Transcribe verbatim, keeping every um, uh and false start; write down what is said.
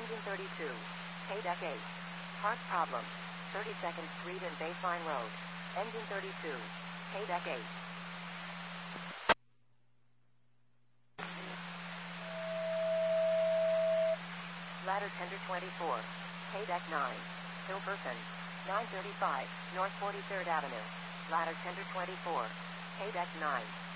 Engine thirty-two. K-Deck eight. Heart problem. thirty-second Street and Baseline Road. Engine thirty-two. K-Deck eight. Ladder Tender twenty-four. K-Deck nine. Hilkerson. nine thirty-five, North forty-third Avenue. Ladder Tender twenty-four. K-Deck nine.